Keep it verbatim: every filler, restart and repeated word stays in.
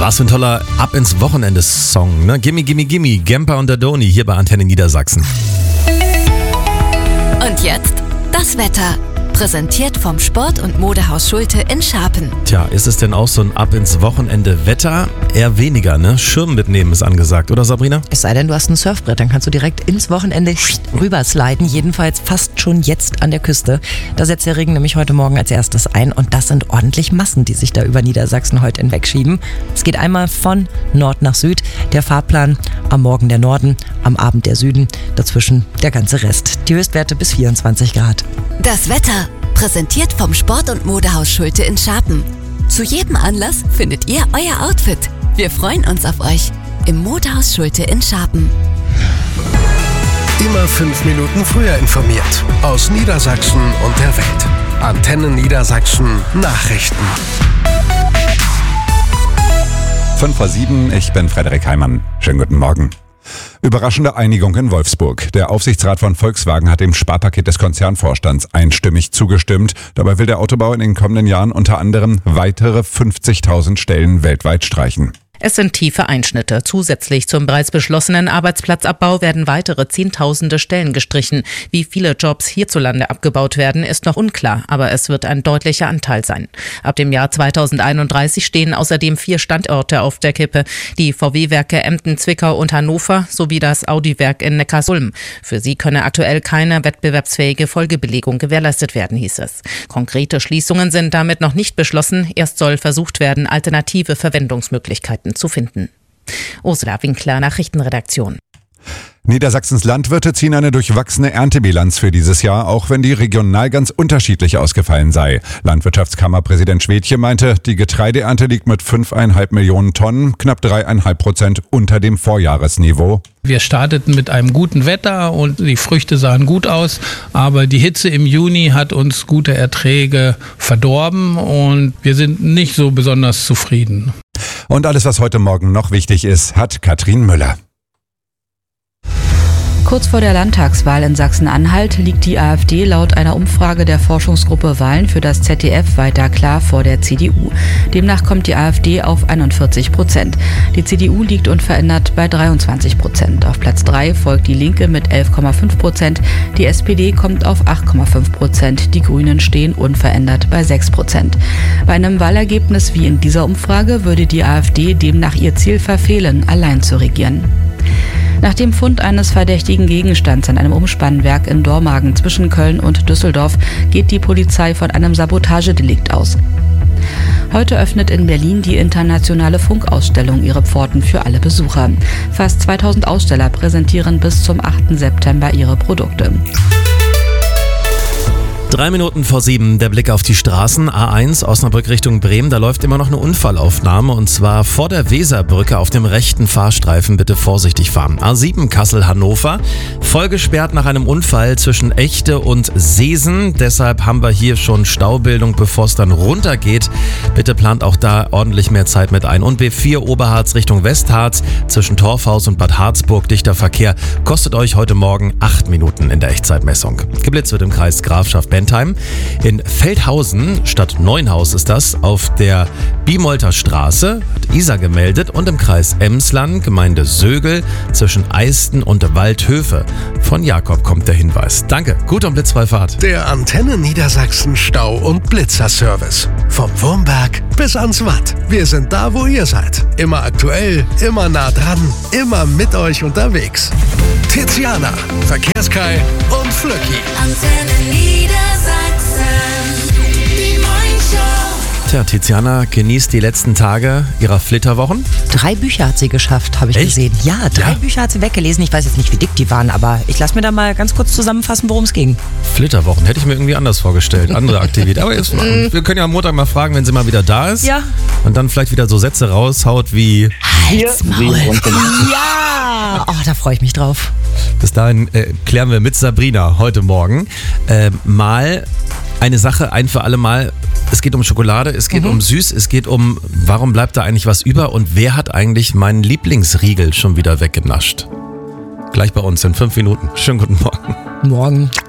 Was für ein toller Ab ins Wochenende-Song, ne? Gimme, gimme, gimme, Gemper und Dadoni hier bei Antenne Niedersachsen. Und jetzt das Wetter. Präsentiert vom Sport- und Modehaus Schulte in Scharpen. Tja, ist es denn auch so ein Ab ins Wochenende-Wetter? Eher weniger, ne? Schirm mitnehmen ist angesagt, oder Sabrina? Es sei denn, du hast ein Surfbrett, dann kannst du direkt ins Wochenende rübersliden. Jedenfalls fast schon jetzt an der Küste. Da setzt der Regen nämlich heute Morgen als erstes ein und das sind ordentlich Massen, die sich da über Niedersachsen heute hinwegschieben. Es geht einmal von Nord nach Süd. Der Fahrplan: am Morgen der Norden, am Abend der Süden, dazwischen der ganze Rest. Die Höchstwerte bis vierundzwanzig Grad. Das Wetter, präsentiert vom Sport- und Modehaus Schulte in Scharpen. Zu jedem Anlass findet ihr euer Outfit. Wir freuen uns auf euch im Modehaus Schulte in Scharpen. Immer fünf Minuten früher informiert. Aus Niedersachsen und der Welt. Antenne Niedersachsen Nachrichten. fünf vor sieben, ich bin Frederik Heimann. Schönen guten Morgen. Überraschende Einigung in Wolfsburg. Der Aufsichtsrat von Volkswagen hat dem Sparpaket des Konzernvorstands einstimmig zugestimmt. Dabei will der Autobau in den kommenden Jahren unter anderem weitere fünfzigtausend Stellen weltweit streichen. Es sind tiefe Einschnitte. Zusätzlich zum bereits beschlossenen Arbeitsplatzabbau werden weitere Zehntausende Stellen gestrichen. Wie viele Jobs hierzulande abgebaut werden, ist noch unklar, aber es wird ein deutlicher Anteil sein. Ab dem Jahr zweitausendeinunddreißig stehen außerdem vier Standorte auf der Kippe. Die V W-Werke Emden, Zwickau und Hannover sowie das Audi-Werk in Neckarsulm. Für sie könne aktuell keine wettbewerbsfähige Folgebelegung gewährleistet werden, hieß es. Konkrete Schließungen sind damit noch nicht beschlossen. Erst soll versucht werden, alternative Verwendungsmöglichkeiten zu finden. Ursula Winkler, Nachrichtenredaktion. Niedersachsens Landwirte ziehen eine durchwachsene Erntebilanz für dieses Jahr, auch wenn die regional ganz unterschiedlich ausgefallen sei. Landwirtschaftskammerpräsident Schwedtje meinte, die Getreideernte liegt mit fünf Komma fünf Millionen Tonnen, knapp drei Komma fünf Prozent unter dem Vorjahresniveau. Wir starteten mit einem guten Wetter und die Früchte sahen gut aus, aber die Hitze im Juni hat uns gute Erträge verdorben und wir sind nicht so besonders zufrieden. Und alles, was heute Morgen noch wichtig ist, hat Katrin Müller. Kurz vor der Landtagswahl in Sachsen-Anhalt liegt die AfD laut einer Umfrage der Forschungsgruppe Wahlen für das Z D F weiter klar vor der C D U. Demnach kommt die AfD auf einundvierzig Prozent. Die C D U liegt unverändert bei dreiundzwanzig Prozent. Auf Platz drei folgt die Linke mit elf Komma fünf Prozent. Die S P D kommt auf acht Komma fünf Prozent. Die Grünen stehen unverändert bei sechs Prozent. Bei einem Wahlergebnis wie in dieser Umfrage würde die AfD demnach ihr Ziel verfehlen, allein zu regieren. Nach dem Fund eines verdächtigen Gegenstands an einem Umspannwerk in Dormagen zwischen Köln und Düsseldorf geht die Polizei von einem Sabotagedelikt aus. Heute öffnet in Berlin die internationale Funkausstellung ihre Pforten für alle Besucher. Fast zweitausend Aussteller präsentieren bis zum achten September ihre Produkte. Drei Minuten vor sieben, der Blick auf die Straßen. A eins, Osnabrück Richtung Bremen, da läuft immer noch eine Unfallaufnahme und zwar vor der Weserbrücke auf dem rechten Fahrstreifen, bitte vorsichtig fahren. A sieben, Kassel-Hannover, voll gesperrt nach einem Unfall zwischen Echte und Seesen, deshalb haben wir hier schon Staubildung, bevor es dann runtergeht. Bitte plant auch da ordentlich mehr Zeit mit ein. Und B vier, Oberharz Richtung Westharz, zwischen Torfhaus und Bad Harzburg, dichter Verkehr, kostet euch heute Morgen acht Minuten in der Echtzeitmessung. Geblitzt wird im Kreis Grafschaft Bentheim. In Feldhausen, Stadt Neuenhaus ist das, auf der Biemolter Straße, hat Isa gemeldet, und im Kreis Emsland, Gemeinde Sögel, zwischen Eisten und Waldhöfe. Von Jakob kommt der Hinweis. Danke, gut und blitzfrei Fahrt. Der Antenne Niedersachsen Stau- und Blitzerservice. Vom Wurmberg bis ans Watt. Wir sind da, wo ihr seid. Immer aktuell, immer nah dran, immer mit euch unterwegs. Tiziana, Verkehrskai und Flöcki. Antenne Niedersachsen, die Morningshow. Tja, Tiziana genießt die letzten Tage ihrer Flitterwochen. Drei Bücher hat sie geschafft, habe ich Echt? gesehen. Ja, drei Ja. Bücher hat sie weggelesen. Ich weiß jetzt nicht, wie dick die waren, aber ich lasse mir da mal ganz kurz zusammenfassen, worum es ging. Flitterwochen hätte ich mir irgendwie anders vorgestellt, andere Aktivität. Aber jetzt, wir können ja am Montag mal fragen, wenn sie mal wieder da ist. Ja. Und dann vielleicht wieder so Sätze raushaut wie: Halsmaul. Ja! Oh, da freue ich mich drauf. Bis dahin äh, klären wir mit Sabrina heute Morgen äh, mal eine Sache ein für alle Mal. Es geht um Schokolade, es geht mhm. um Süß, es geht um, warum bleibt da eigentlich was über und wer hat eigentlich meinen Lieblingsriegel schon wieder weggenascht? Gleich bei uns in fünf Minuten. Schönen guten Morgen. Morgen.